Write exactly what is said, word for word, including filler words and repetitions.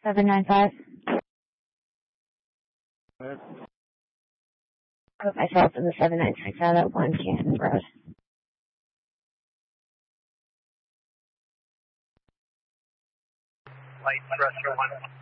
seven nine five. Right. Put myself in the seven nine six out at one Canton Road. Light pressure one.